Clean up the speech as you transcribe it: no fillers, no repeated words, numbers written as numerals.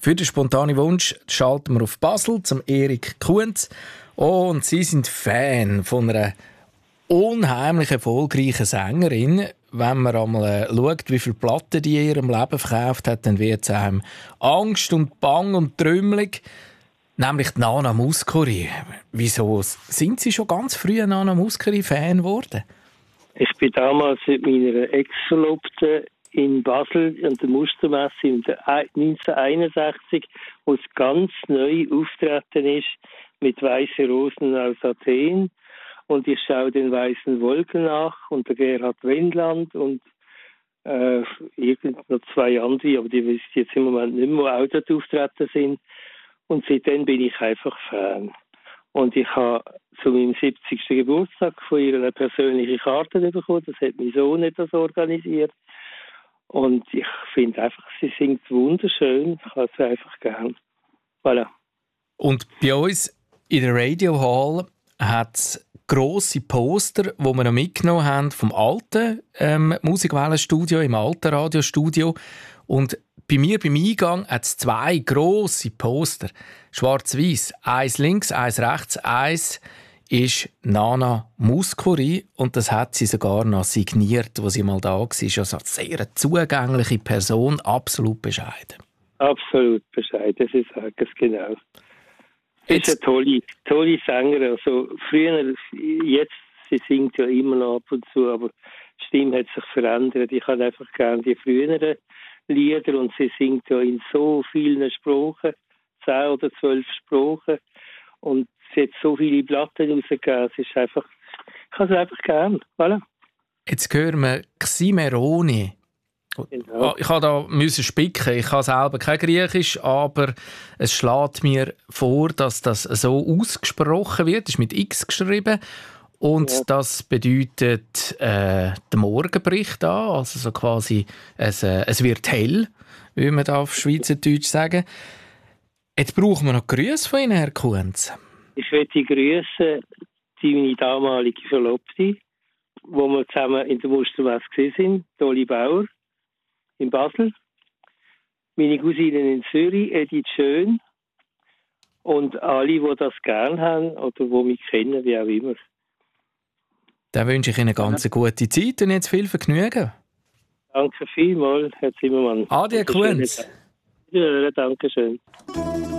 Für den spontanen Wunsch schalten wir auf Basel zum Erik Kunz. Und Sie sind Fan von einer unheimlich erfolgreichen Sängerin. Wenn man einmal schaut, wie viele Platten die in ihrem Leben verkauft hat, dann wird es einem Angst und Bang und trümmelig. Nämlich die Nana Mouskouri. Wieso sind Sie schon ganz früh ein Nana Mouskouri-Fan geworden? Ich bin damals mit meiner Ex-Verlobten in Basel an der Mustermesse 1961, wo es ganz neu auftreten ist mit Weiße Rosen aus Athen. Und ich schaue den Weißen Wolken nach und der Gerhard Wendland und irgend noch zwei andere, aber die wissen jetzt im Moment nicht mehr, wo auch dort auftreten sind. Und seitdem bin ich einfach Fan. Und ich habe zu meinem 70. Geburtstag von ihr eine persönliche Karte bekommen. Das hat mein Sohn etwas organisiert. Und ich finde einfach, sie singt wunderschön. Ich habe sie einfach gern. Voilà. Und bei uns in der Radio Hall hat es grosse Poster, die wir noch mitgenommen haben vom alten Musikwellenstudio, im alten Radiostudio. Und bei mir beim Eingang hat es zwei grosse Poster. Schwarz-Weiß. Eins links, eins rechts. Eins ist Nana Mouskouri und das hat sie sogar noch signiert, als sie mal da war. Also eine sehr zugängliche Person, absolut bescheiden. Absolut bescheiden, Sie sagen es genau. Sie ist eine tolle Sängerin. Also früher, jetzt, sie singt ja immer noch ab und zu, aber die Stimme hat sich verändert. Ich habe einfach gerne die früheren Lieder und sie singt ja in so vielen Sprachen, 10 oder 12 Sprachen und sie hat so viele Platten rausgegeben, es ist einfach, ich habe sie einfach gern, voilà. Jetzt hören wir Ximeroni. Genau. Ich musste da spicken, ich habe selber kein Griechisch, aber es schlägt mir vor, dass das so ausgesprochen wird, es ist mit X geschrieben. Und ja. Das bedeutet, der Morgen bricht an, also so quasi, es wird hell, wie man da auf Schweizerdeutsch sagen. Jetzt brauchen wir noch Grüße von Ihnen, Herr Kunz. Ich möchte grüßen meine damalige Verlobte, wo wir zusammen in der Mustermesse waren, Dolly Bauer in Basel. Meine Cousinen in Zürich, Edith Schön. Und alle, die das gerne haben oder die mich kennen, wie auch immer. Dann wünsche ich Ihnen eine ganz gute Zeit und jetzt viel Vergnügen. Danke vielmals, Herr Zimmermann. Adi, Kunz. Ja, danke schön.